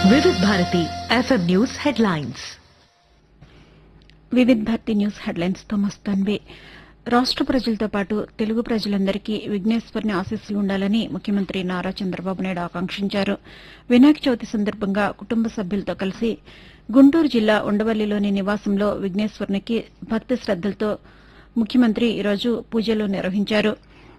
Vividh Bharati FM news headlines. Vividh Bharati news headlines తో మస్తాన్బే. రాష్ట ప్రజలతో పాటు తెలుగు ప్రజలందరికీ విఘ్నేశ్వరుని ఆశీస్సులు ఉండాలని ముఖ్యమంత్రి నారా చంద్రబాబు నాయుడు ఆకాంక్షించారు. వినాయక చవితి సందర్భంగా కుటుంబ సభ్యులతో కలిసి గుంటూరు జిల్లా ఉండవల్లిలోని నివాసంలో విఘ్నేశ్వరునికి భక్తి శ్రద్దలతో ముఖ్యమంత్రి ఈరోజు పూజలు నిర్వహించారు.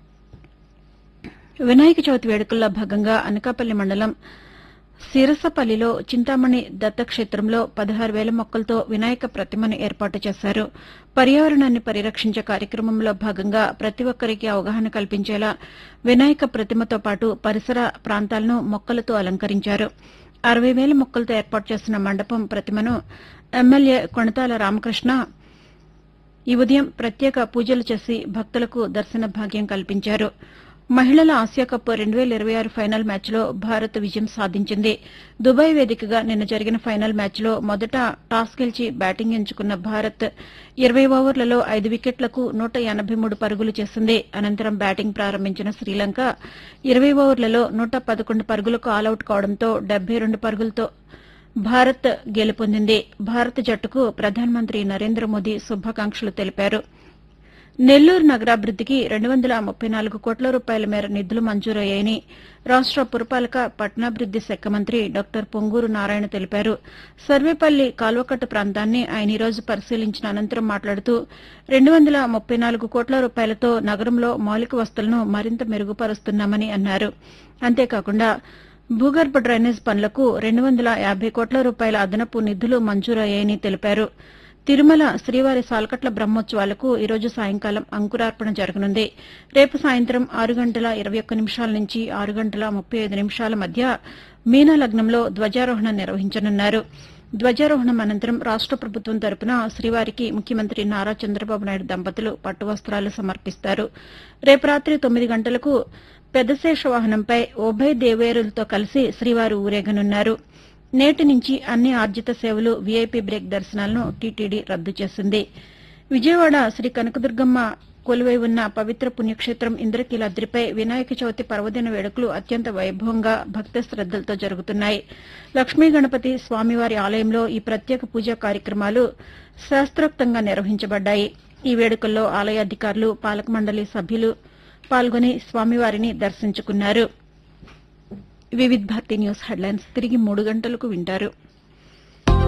వినాయక చవితి వేడుకల్లో భాగంగా అనకాపల్లి మండలం సిరసపల్లిలో చింతామణి దత్తక్షేత్రంలో 16,000 మొక్కలతో వినాయక ప్రతిమను ఏర్పాటు చేశారు. పర్యావరణాన్ని పరిరక్షించే కార్యక్రమంలో భాగంగా ప్రతి ఒక్కరికి అవగాహన కల్పించేలా వినాయక ప్రతిమతో పాటు పరిసర ప్రాంతాలను మొక్కలతో అలంకరించారు. 60,000 మొక్కలతో ఏర్పాటు చేసిన మండపం ప్రతిమను ఎమ్మెల్యే కొణతాల రామకృష్ణ ఈ ఉదయం ప్రత్యేక పూజలు చేసి భక్తులకు దర్శన భాగ్యం కల్పించారు. మహిళల ఆసియా కప్ 2026 ఫైనల్ మ్యాచ్లో భారత్ విజయం సాధించింది. దుబాయ్ వేదికగా నిన్న జరిగిన ఫైనల్ మ్యాచ్లో మొదట టాస్ గెలిచి బ్యాటింగ్ ఎంచుకున్న భారత్ 20 ఓవర్లలో 5 వికెట్లకు 183 పరుగులు చేసింది. అనంతరం బ్యాటింగ్ ప్రారంభించిన శ్రీలంక 20 ఓవర్లలో 111 పరుగులకు ఆలౌట్ కావడంతో 72 పరుగులతో భారత్ గెలుపొందింది. భారత జట్టుకు ప్రధానమంత్రి నరేంద్ర మోదీ శుభాకాంక్షలు తెలిపారు. నెల్లూరు నగరాభివృద్దికి 234 కోట్ల రూపాయల మేర నిధులు మంజూరయ్యాయని రాష్ట పురపాలక పట్టణాభివృద్ది శాఖ మంత్రి డాక్టర్ పొంగూరు నారాయణ తెలిపారు. సర్వేపల్లి కాల్వకట్టు ప్రాంతాన్ని ఆయన ఈరోజు పరిశీలించిన అనంతరం మాట్లాడుతూ 234 కోట్ల రూపాయలతో నగరంలో మౌలిక వసతులను మరింత మెరుగుపరుస్తున్నామని అన్నారు. అంతేకాకుండా భూగర్భ డ్రైనేజ్ పనులకు 250 కోట్ల రూపాయల అదనపు నిధులు మంజూరయ్యాయని తెలిపారు. తిరుమల శ్రీవారి సాలకట్ల బ్రహ్మోత్సవాలకు ఈరోజు సాయంకాలం అంకురార్పణ జరగనుంది. రేపు సాయంత్రం 6:21 నుంచి 6:35 మధ్య మీనలగ్నంలో ధ్వజారోహణ నిర్వహించనున్నారు. ధ్వజారోహణం అనంతరం రాష్ట ప్రభుత్వం తరపున శ్రీవారికి ముఖ్యమంత్రి నారా చంద్రబాబు నాయుడు దంపతులు పట్టు వస్త్రాలు సమర్పిస్తారు. రేపు రాత్రి 9 గంటలకు పెద్దశేష వాహనంపై ఉభయ దేవేరులతో కలిసి శ్రీవారు ఊరేగనున్నారు. నేటి నుంచి అన్ని ఆర్జిత సేవలు వీఐపీ బ్రేక్ దర్శనాలను టీటీడీ రద్దు చేసింది. విజయవాడ శ్రీ కనకదుర్గమ్మ కొలువై ఉన్న పవిత్ర పుణ్యక్షేత్రం ఇంద్రకీలాద్రిపై వినాయక చవితి పర్వదిన వేడుకలు అత్యంత వైభవంగా భక్తి శ్రద్దలతో జరుగుతున్నాయి. లక్ష్మీ గణపతి స్వామివారి ఆలయంలో ఈ ప్రత్యేక పూజా కార్యక్రమాలు శాస్త్రోక్తంగా నిర్వహించబడ్డాయి. ఈ వేడుకల్లో ఆలయ అధికారులు, పాలక మండలి సభ్యులు పాల్గొని స్వామివారిని దర్శించుకున్నారు. వివిధ్ భారతి న్యూస్ హెడ్లైన్స్ తిరిగి 3 గంటలకు వింటారు.